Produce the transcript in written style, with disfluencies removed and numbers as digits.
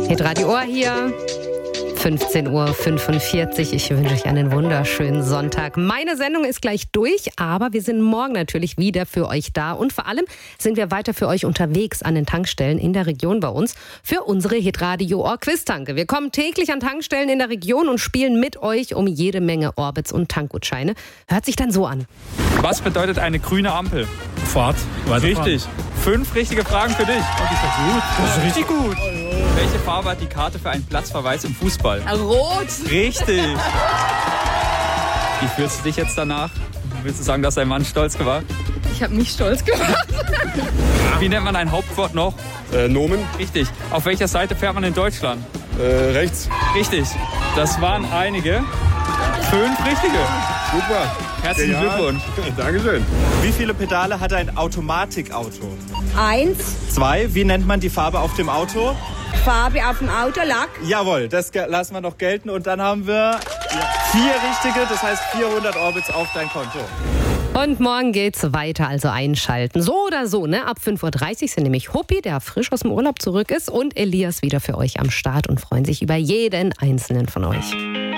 Hitradio Ohr hier. 15:45 Uhr. Ich wünsche euch einen wunderschönen Sonntag. Meine Sendung ist gleich durch, aber wir sind morgen natürlich wieder für euch da. Und vor allem sind wir weiter für euch unterwegs an den Tankstellen in der Region bei uns für unsere Hitradio Ohr Quiz-Tanke. Wir kommen täglich an Tankstellen in der Region und spielen mit euch um jede Menge Orbits und Tankgutscheine. Hört sich dann so an. Was bedeutet eine grüne Ampel? Fahrt. Richtig. 5 richtige Fragen für dich. Das ist doch gut. Das ist richtig gut. Welche Farbe hat die Karte für einen Platzverweis im Fußball? Rot. Richtig. Wie fühlst du dich jetzt danach? Willst du sagen, dass dein Mann stolz war? Ich habe mich stolz gemacht. Wie nennt man ein Hauptwort noch? Nomen. Richtig. Auf welcher Seite fährt man in Deutschland? Rechts. Richtig. Das waren einige. 5 richtige. Super. Herzlichen Glückwunsch. Dankeschön. Wie viele Pedale hat ein Automatikauto? 1. 2. Wie nennt man die Farbe auf dem Auto? Farbe auf dem Auto, Lack. Jawohl, das lassen wir noch gelten. Und dann haben wir 4 richtige, das heißt 400 Orbits auf dein Konto. Und morgen geht's weiter, also einschalten. So oder so, ne? Ab 5:30 Uhr sind nämlich Huppi, der frisch aus dem Urlaub zurück ist, und Elias wieder für euch am Start und freuen sich über jeden einzelnen von euch.